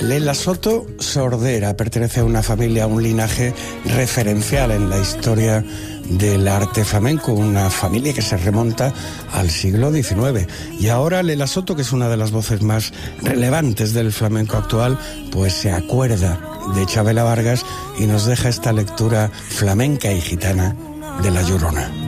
Lela Soto Sordera pertenece a una familia, a un linaje referencial en la historia del arte flamenco, una familia que se remonta al siglo XIX. Y ahora Lela Soto, que es una de las voces más relevantes del flamenco actual, pues se acuerda de Chabela Vargas y nos deja esta lectura flamenca y gitana de La Llorona.